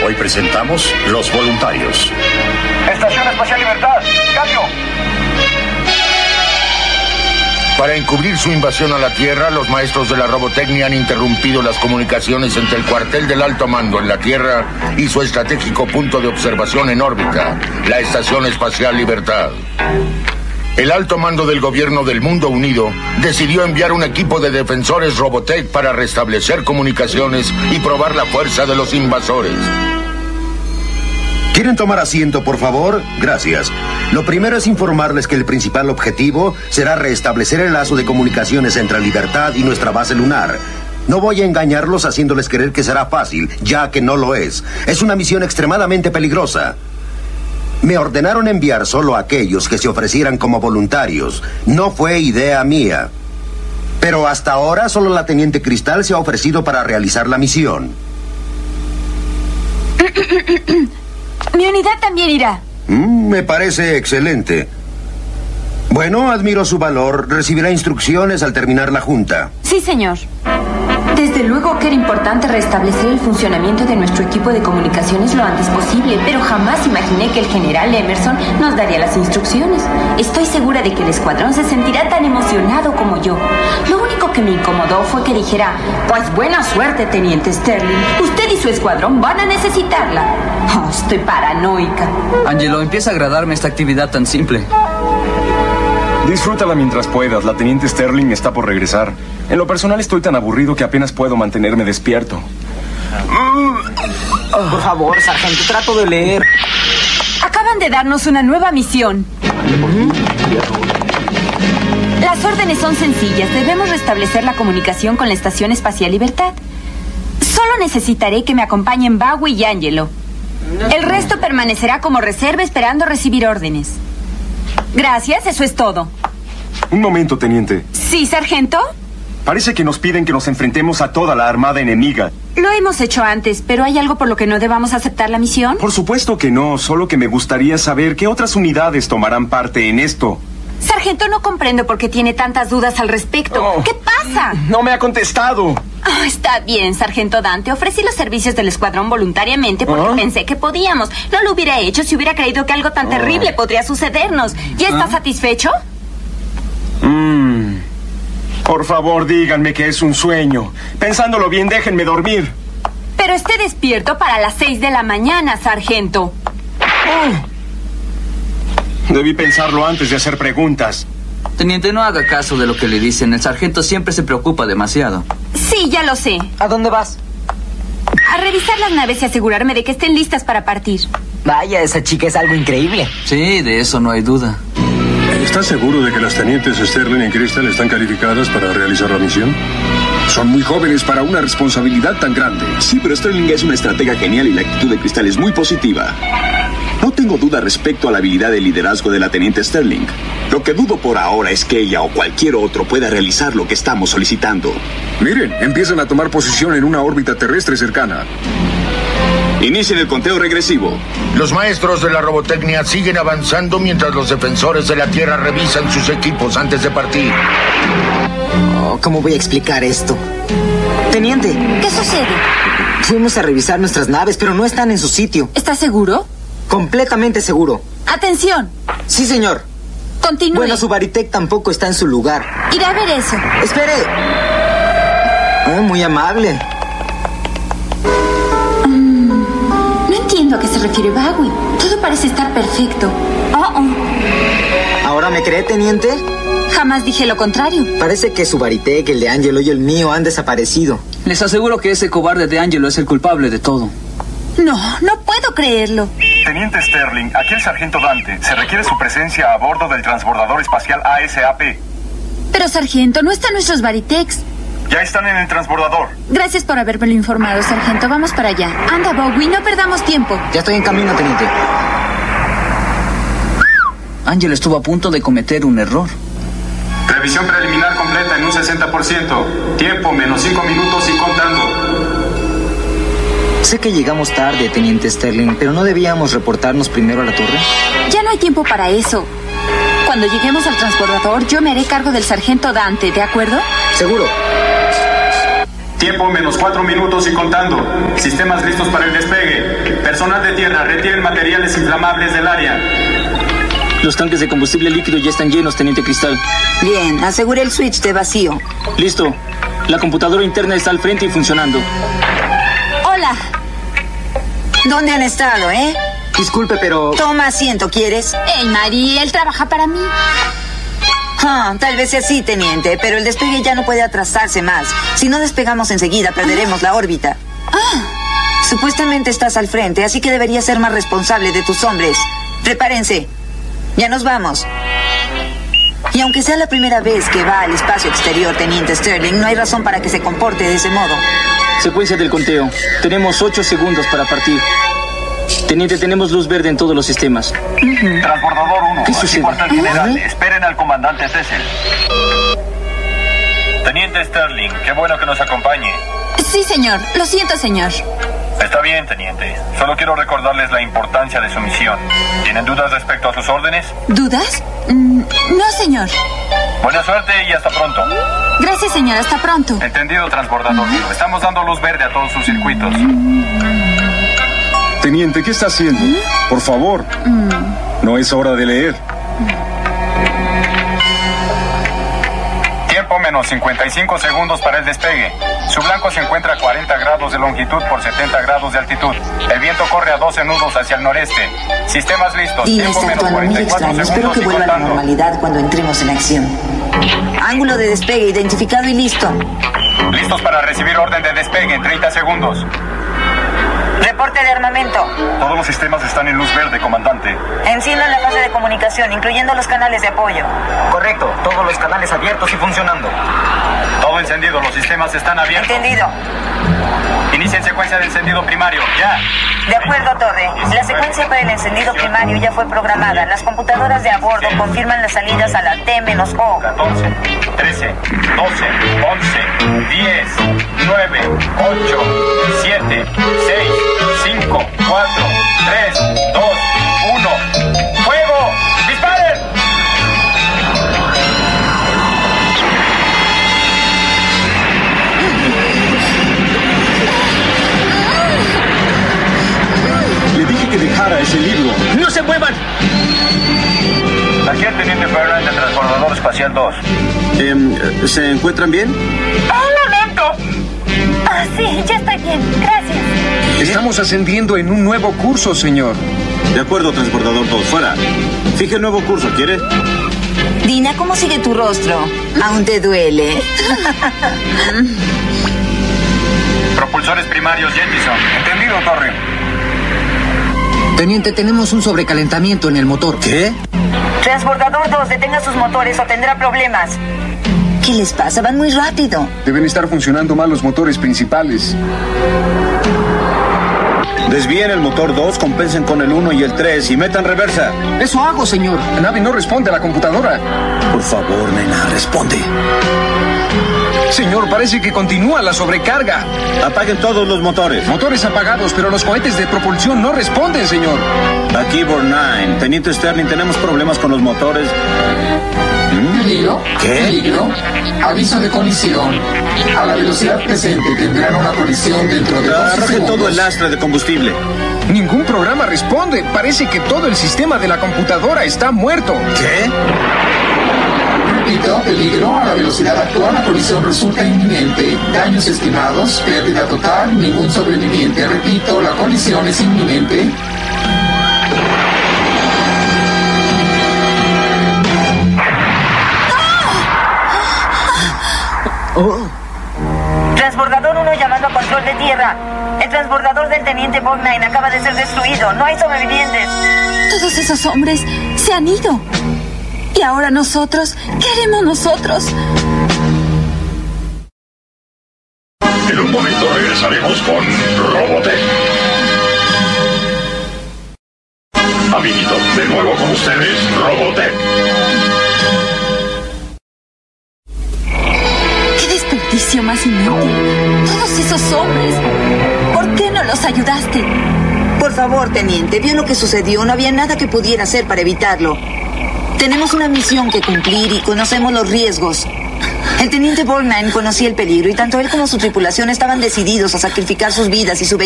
Hoy presentamos Los Voluntarios. Estación Espacial Libertad, cambio. Para encubrir su invasión a la Tierra, los maestros de la robotecnia han interrumpido las comunicaciones entre el cuartel del alto mando en la Tierra y su estratégico punto de observación en órbita, la Estación Espacial Libertad. El alto mando del gobierno del Mundo Unido decidió enviar un equipo de defensores Robotech para restablecer comunicaciones y probar la fuerza de los invasores. ¿Quieren tomar asiento, por favor? Gracias. Lo primero es informarles que el principal objetivo será restablecer el lazo de comunicaciones entre Libertad y nuestra base lunar. No voy a engañarlos haciéndoles creer que será fácil, ya que no lo es. Es una misión extremadamente peligrosa. Me ordenaron enviar solo a aquellos que se ofrecieran como voluntarios. No fue idea mía. Pero hasta ahora solo la Teniente Cristal se ha ofrecido para realizar la misión. Mi unidad también irá. Me parece excelente. Bueno, admiro su valor. Recibirá instrucciones al terminar la junta. Sí, señor. Desde luego que era importante restablecer el funcionamiento de nuestro equipo de comunicaciones lo antes posible, pero jamás imaginé que el general Emerson nos daría las instrucciones. Estoy segura de que el escuadrón se sentirá tan emocionado como yo. Lo único que me incomodó fue que dijera: pues buena suerte, Teniente Sterling. Usted y su escuadrón van a necesitarla. Oh, estoy paranoica. Angelo, empieza a agradarme esta actividad tan simple. Disfrútala mientras puedas. La Teniente Sterling está por regresar. En lo personal estoy tan aburrido que apenas puedo mantenerme despierto. Por favor, sargento, trato de leer. Acaban de darnos una nueva misión. Las órdenes son sencillas. Debemos restablecer la comunicación con la Estación Espacial Libertad. Solo necesitaré que me acompañen Bowie y Angelo. El resto permanecerá como reserva esperando recibir órdenes. Gracias, eso es todo. Un momento, teniente. ¿Sí, sargento? Parece que nos piden que nos enfrentemos a toda la armada enemiga. Lo hemos hecho antes, pero ¿hay algo por lo que no debamos aceptar la misión? Por supuesto que no, solo que me gustaría saber qué otras unidades tomarán parte en esto. Sargento, no comprendo por qué tiene tantas dudas al respecto. Oh. ¿Qué pasa? No me ha contestado. Oh, está bien, sargento Dante. Ofrecí los servicios del escuadrón voluntariamente porque pensé que podíamos. No lo hubiera hecho si hubiera creído que algo tan terrible podría sucedernos. ¿Ya está satisfecho? Por favor, díganme que es un sueño. Pensándolo bien, déjenme dormir. Pero esté despierto para las 6 de la mañana, sargento. Debí pensarlo antes de hacer preguntas. Teniente, no haga caso de lo que le dicen. El sargento siempre se preocupa demasiado. Sí, ya lo sé. ¿A dónde vas? A revisar las naves y asegurarme de que estén listas para partir. Vaya, esa chica es algo increíble. Sí, de eso no hay duda. ¿Estás seguro de que las tenientes Sterling y Crystal están calificadas para realizar la misión? Son muy jóvenes para una responsabilidad tan grande. Sí, pero Sterling es una estratega genial y la actitud de Crystal es muy positiva. No tengo duda respecto a la habilidad de liderazgo de la teniente Sterling. Lo que dudo por ahora es que ella o cualquier otro pueda realizar lo que estamos solicitando. Miren, empiezan a tomar posición en una órbita terrestre cercana. Inicien el conteo regresivo. Los maestros de la robotecnia siguen avanzando mientras los defensores de la Tierra revisan sus equipos antes de partir. ¿Cómo voy a explicar esto? Teniente. ¿Qué sucede? Fuimos a revisar nuestras naves, pero no están en su sitio. ¿Estás seguro? Completamente seguro. ¡Atención! Sí, señor. Continúe. Bueno, su Baritech tampoco está en su lugar. Iré a ver eso. ¡Espere! Muy amable. No entiendo a qué se refiere Bowie. Todo parece estar perfecto. ¿Ahora me cree, teniente? Jamás dije lo contrario. Parece que su Baritech, el de Angelo y el mío han desaparecido. Les aseguro que ese cobarde de Angelo es el culpable de todo. No puedo creerlo. Teniente Sterling, aquí el sargento Dante. Se requiere su presencia a bordo del transbordador espacial ASAP. Pero, sargento, no están nuestros Baritechs. Ya están en el transbordador. Gracias por habérmelo informado, sargento. Vamos para allá. Anda, Bowie, no perdamos tiempo. Ya estoy en camino, teniente. Angelo estuvo a punto de cometer un error. Revisión preliminar completa en un 60%. Tiempo, menos 5 minutos y contando. Sé que llegamos tarde, teniente Sterling, pero ¿no debíamos reportarnos primero a la torre? Ya no hay tiempo para eso. Cuando lleguemos al transbordador, yo me haré cargo del sargento Dante, ¿de acuerdo? Seguro. Tiempo menos 4 minutos y contando. Sistemas listos para el despegue. Personal de tierra, retiren materiales inflamables del área. Los tanques de combustible líquido ya están llenos, Teniente Cristal. Bien, asegure el switch de vacío. Listo. La computadora interna está al frente y funcionando. Hola. ¿Dónde han estado, Disculpe, pero... Toma asiento, ¿quieres? Hey, María, él trabaja para mí. Tal vez sea así, teniente, pero el despegue ya no puede atrasarse más. Si no despegamos enseguida, perderemos la órbita. Supuestamente estás al frente, así que deberías ser más responsable de tus hombres. Prepárense. Ya nos vamos. Y aunque sea la primera vez que va al espacio exterior, Teniente Sterling, no hay razón para que se comporte de ese modo. Secuencia del conteo. Tenemos 8 segundos para partir. Teniente, tenemos luz verde en todos los sistemas. Transbordador 1, ¿qué sucede? Cuartel General, esperen al comandante Cecil. Teniente Sterling, qué bueno que nos acompañe. Sí, señor. Lo siento, señor. Está bien, teniente. Solo quiero recordarles la importancia de su misión. ¿Tienen dudas respecto a sus órdenes? ¿Dudas? No, señor. Buena suerte y hasta pronto. Gracias, señor. Hasta pronto. Entendido, transbordador. Estamos dando luz verde a todos sus circuitos. Teniente, ¿qué está haciendo? Por favor. No es hora de leer. Tiempo menos 55 segundos para el despegue. Su blanco se encuentra a 40 grados de longitud por 70 grados de altitud. El viento corre a 12 nudos hacia el noreste. Sistemas listos. Dina está actuando muy extraño. Espero que vuelva a la normalidad cuando entremos en acción. Ángulo de despegue identificado y listo. Listos para recibir orden de despegue en 30 segundos. Reporte de armamento. Todos los sistemas están en luz verde, comandante. Enciendan la fase de comunicación, incluyendo los canales de apoyo. Correcto. Todos los canales abiertos y funcionando. Todo encendido. Los sistemas están abiertos. Entendido. Inicien secuencia de encendido primario. ¡Ya! De acuerdo, Torre. La secuencia para el encendido primario ya fue programada. Las computadoras de a bordo confirman las salidas a la T-O. 14, 13, 12, 11, 10, 9, 8, 7, 6, 5, 4, 3, 2, 1. ¡Fuego! ¡Disparen! Le dije que dejara ese libro. ¡No se muevan! Aquí el teniente Ferran de Transbordador Espacial 2. ¿Se encuentran bien? ¡Un momento! Sí, ya estoy bien. Gracias. Estamos ascendiendo en un nuevo curso, señor. De acuerdo, Transbordador 2. Fuera. Fije el nuevo curso, ¿quiere? Dina, ¿cómo sigue tu rostro? ¿Aún te duele? Propulsores primarios Jettison. Entendido, Torre. Teniente, tenemos un sobrecalentamiento en el motor. ¿Qué? Transbordador 2, detenga sus motores o tendrá problemas. ¿Qué les pasa? Van muy rápido. Deben estar funcionando mal los motores principales. Desvíen el motor 2, compensen con el 1 y el 3 y metan reversa. Eso hago, señor. La nave no responde a la computadora. Por favor, nena, responde. Señor, parece que continúa la sobrecarga. Apaguen todos los motores. Motores apagados, pero los cohetes de propulsión no responden, señor. Aquí, Borgnine. Teniente Sterling, tenemos problemas con los motores. Peligro. ¿Qué? Peligro. Aviso de colisión. A la velocidad presente tendrán una colisión dentro de 12 Arroje segundos. todo el lastre de combustible. Ningún programa responde. Parece que todo el sistema de la computadora está muerto. ¿Qué? Repito, peligro. A la velocidad actual la colisión resulta inminente. Daños estimados, pérdida total, ningún sobreviviente. Repito, la colisión es inminente. Transbordador 1 llamando a control de tierra. El transbordador del teniente Borgnine acaba de ser destruido. No hay sobrevivientes. Todos esos hombres se han ido. Y ahora nosotros, ¿qué haremos nosotros? En un momento regresaremos con Robotech. Amiguitos, de nuevo con ustedes, Robotech. ¡Qué desperdicio más inútil! Todos esos hombres. ¿Por qué no los ayudaste? Por favor, teniente, vio lo que sucedió. No había nada que pudiera hacer para evitarlo. Tenemos una misión que cumplir y conocemos los riesgos. El teniente Borgnine conocía el peligro y tanto él como su tripulación estaban decididos a sacrificar sus vidas y su